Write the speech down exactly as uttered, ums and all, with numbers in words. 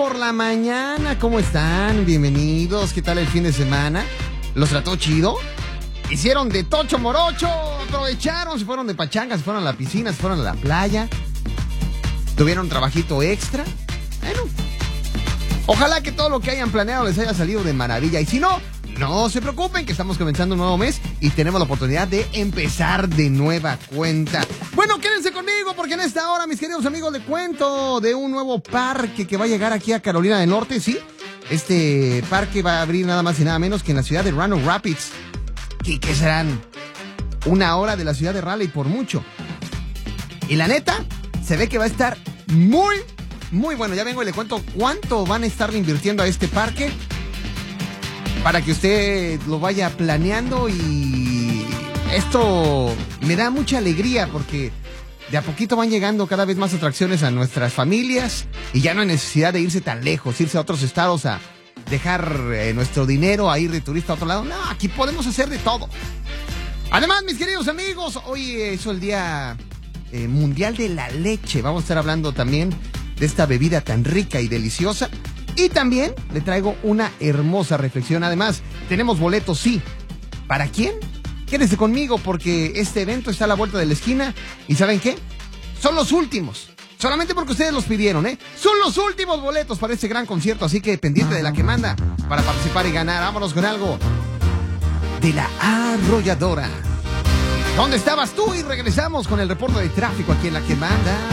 por la mañana. ¿Cómo están? Bienvenidos. ¿Qué tal el fin de semana? ¿Los trató chido? Hicieron de tocho morocho, aprovecharon, se fueron de pachanga, se fueron a la piscina, se fueron a la playa. ¿Tuvieron trabajito extra? Bueno, ojalá que todo lo que hayan planeado les haya salido de maravilla. Y si no, no se preocupen, que estamos comenzando un nuevo mes y tenemos la oportunidad de empezar de nueva cuenta. Bueno, quédense conmigo porque en esta hora, mis queridos amigos, les cuento de un nuevo parque que va a llegar aquí a Carolina del Norte, ¿sí? Este parque va a abrir nada más y nada menos que en la ciudad de Roanoke Rapids. ¿Qué, qué serán? Una hora de la ciudad de Raleigh por mucho. Y la neta, se ve que va a estar muy, muy bueno. Ya vengo y le cuento cuánto van a estar invirtiendo a este parque para que usted lo vaya planeando. Y esto me da mucha alegría porque de a poquito van llegando cada vez más atracciones a nuestras familias y ya no hay necesidad de irse tan lejos, irse a otros estados a dejar eh, nuestro dinero a ir de turista a otro lado. No, aquí podemos hacer de todo. Además, mis queridos amigos, hoy es el Día eh, Mundial de la Leche. Vamos a estar hablando también de esta bebida tan rica y deliciosa. Y también le traigo una hermosa reflexión. Además, tenemos boletos, sí. ¿Para quién? Quédense conmigo porque este evento está a la vuelta de la esquina. ¿Y saben qué? Son los últimos. Solamente porque ustedes los pidieron, ¿eh? Son los últimos boletos para este gran concierto. Así que pendiente de la que manda para participar y ganar. Vámonos con algo de La Arrolladora. ¿Dónde estabas tú? Y regresamos con el reporte de tráfico aquí en La Que Manda.